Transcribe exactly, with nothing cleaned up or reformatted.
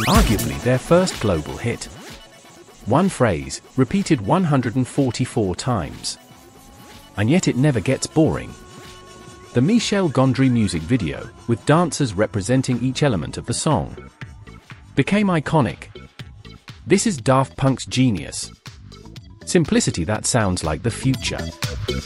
Arguably their first global hit. One phrase, repeated one hundred forty-four times. And yet it never gets boring. The Michel Gondry music video, with dancers representing each element of the song, became iconic. This is Daft Punk's genius. Simplicity that sounds like the future.